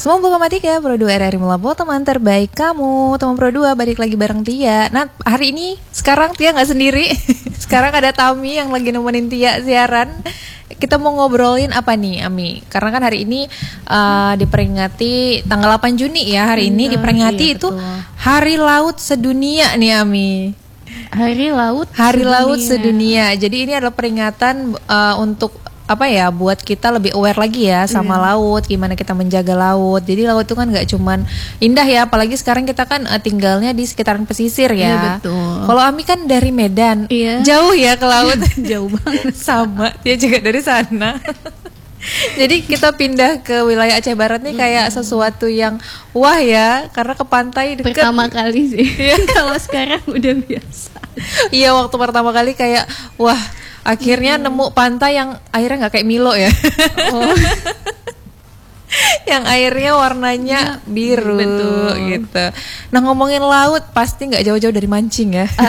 Semua buka mati ya, Pro 2 RRI Melapo, teman terbaik kamu. Teman Pro 2 balik lagi bareng Tia. Nah, hari ini sekarang Tia gak sendiri. Sekarang ada Tami yang lagi nemenin Tia siaran. Kita mau ngobrolin apa nih, Ami? Karena kan hari ini diperingati tanggal 8 Juni ya. Hari ini diperingati itu Hari Laut Sedunia nih, Ami. Hari Laut Sedunia. Jadi ini adalah peringatan untuk apa ya, buat kita lebih aware lagi ya sama laut, gimana kita menjaga laut. Jadi laut itu kan nggak cuman indah ya, apalagi sekarang kita kan tinggalnya di sekitaran pesisir ya. Iya, betul. Kalau Ami kan dari Medan, jauh ya ke laut. Jauh banget. Sama, dia juga dari sana. Jadi kita pindah ke wilayah Aceh Barat nih kayak sesuatu yang wah ya, karena ke pantai dekat. Pertama kali sih. Kalau sekarang udah biasa. Iya, waktu pertama kali kayak wah, akhirnya nemu pantai yang airnya nggak kayak Milo ya. Oh. Yang airnya warnanya biru. Betul. Gitu. Nah, ngomongin laut pasti nggak jauh-jauh dari mancing ya.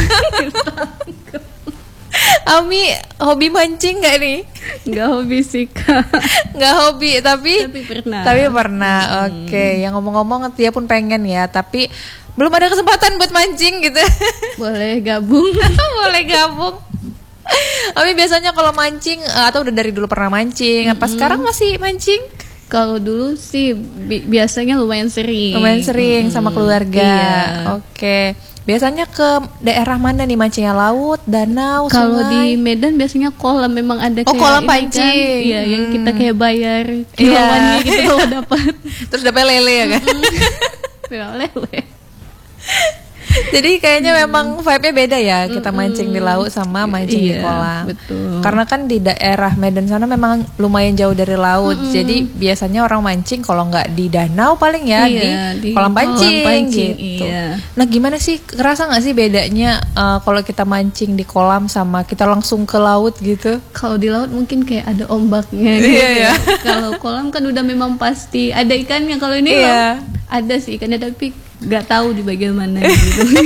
Ami hobi mancing nggak nih? Nggak hobi sih, Kak. Nggak hobi, tapi pernah. Oke. Yang ngomong-ngomong dia pun pengen ya, tapi belum ada kesempatan buat mancing gitu. Boleh gabung. Boleh gabung. Ami biasanya kalau mancing atau udah dari dulu pernah mancing, apa sekarang masih mancing? Kalau dulu sih biasanya lumayan sering. Sama keluarga. Iya. Oke. Biasanya ke daerah mana nih mancingnya? Laut, danau, Kalau sungai? di Medan biasanya kolam, memang ada kayak kolam ini pancing. Kan? Iya, yang kita kayak bayar kilauannya gitu kalau dapat. Terus dapat lele ya kan? Lele. Jadi kayaknya memang vibe-nya beda ya, kita mancing di laut sama mancing di kolam. Betul. Karena kan di daerah Medan sana memang lumayan jauh dari laut. Jadi biasanya orang mancing kalau nggak di danau paling ya di kolam pancing gitu. Iya. Nah, gimana sih, kerasa nggak sih bedanya kalau kita mancing di kolam sama kita langsung ke laut gitu? Kalau di laut mungkin kayak ada ombaknya gitu. Iya. Kalau kolam kan udah memang pasti ada ikannya. Kalau ini ada sih ikannya, tapi nggak tahu di bagian mana gitu.